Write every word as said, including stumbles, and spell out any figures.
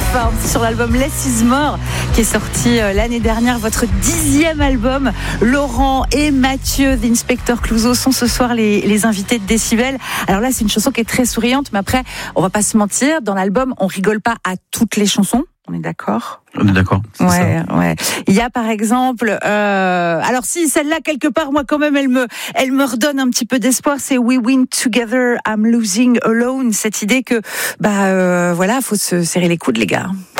hein, sur l'album Less Is More qui est sorti euh, l'année dernière, votre dixième album. Laurent et Mathieu d'Inspecteur Clouseau sont ce soir les, les invités de Décibel. Alors là, c'est une chanson qui est très souriante, mais après, on va pas se mentir, dans l'album, on rigole pas à toutes les chansons. On est d'accord ? On est d'accord. C'est ouais, ça. ouais. Il y a par exemple, euh, alors si celle-là quelque part, moi quand même, elle me, elle me redonne un petit peu d'espoir. C'est We Win Together, I'm Losing Alone. Cette idée que, bah euh, voilà, faut se serrer les coudes, les gars.